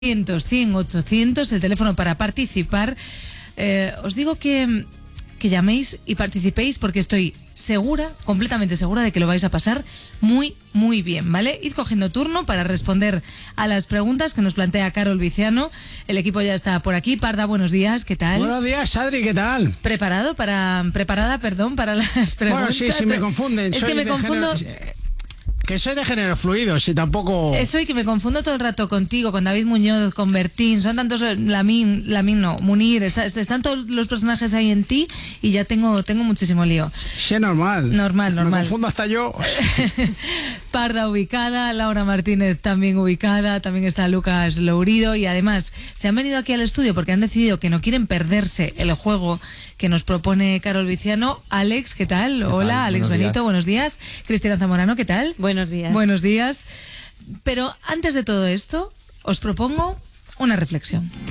100, 800, el teléfono para participar. Os digo que llaméis y participéis porque estoy segura, completamente segura de que lo vais a pasar muy, muy bien, ¿vale? Id cogiendo turno para responder a las preguntas que nos plantea Carol Viciano. El equipo ya está por aquí. Parda, buenos días, ¿qué tal? Buenos días, Adri, ¿qué tal? Preparada para las preguntas. Bueno, sí, me confunden. Es que me confundo... Que soy de género fluido, si tampoco... Eso y que me confundo todo el rato contigo, con David Muñoz, con Bertín, son tantos, Munir, están todos los personajes ahí en ti y ya tengo muchísimo lío. Sí, normal. Normal. Me confundo hasta yo. Parda ubicada, Laura Martínez también ubicada, también está Lucas Lourido y además se han venido aquí al estudio porque han decidido que no quieren perderse el juego que nos propone Carol Viciano. Alex, ¿qué tal? Hola, Alex Benito, buenos días. Cristina Zamorano, ¿qué tal? Buenos días. Buenos días. Pero antes de todo esto, os propongo una reflexión.